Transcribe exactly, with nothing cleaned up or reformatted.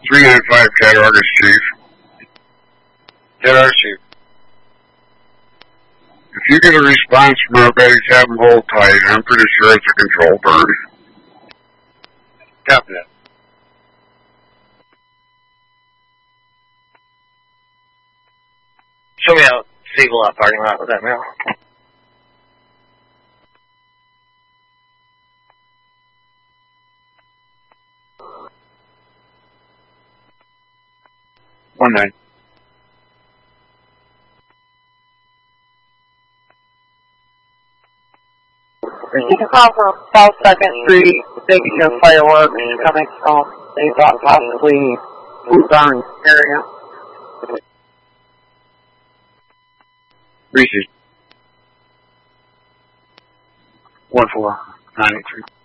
three nine five, Ted Argus, Chief. Ted Argus, Chief. If you get a response from our buddies, have them hold tight. I'm pretty sure it's a control burn. Copy that. Show me out Siegel lot parking lot with that mail. One nine. You can call from South Second Street, taking your fireworks coming from a possibly Food Barn area. Reese's. One four nine eight three.